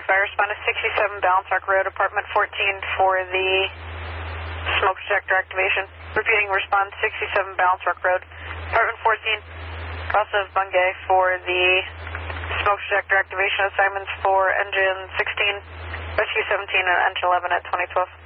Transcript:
primary fire. Respond to 67 Balance Arc Road, apartment 14 for the smoke detector activation. Repeating, respond 67 Balance Arc Road, apartment 14, cross of Bungay for the smoke detector activation. Assignments for engine 16, rescue 17, and engine 11 at 2012.